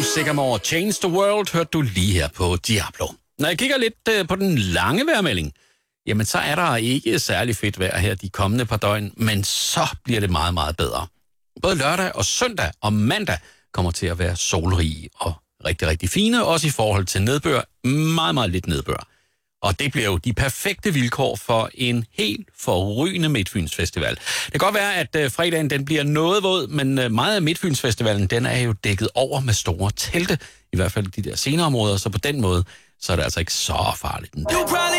Sycamore, Change the World, hørte du lige her på Diablo. Når jeg kigger lidt på den lange vejrmelding, jamen så er der ikke særlig fedt vejr her de kommende par døgn, men så bliver det meget, meget bedre. Både lørdag og søndag og mandag kommer til at være solrige og rigtig, rigtig fine, også i forhold til nedbør. Meget, meget lidt nedbør. Og det bliver jo de perfekte vilkår for en helt forrygende Midtfynsfestival. Det kan godt være, at fredagen den bliver noget våd, men meget af Midtfynsfestivalen den er jo dækket over med store telte, i hvert fald de der sceneområder, så på den måde så er det altså ikke så farligt.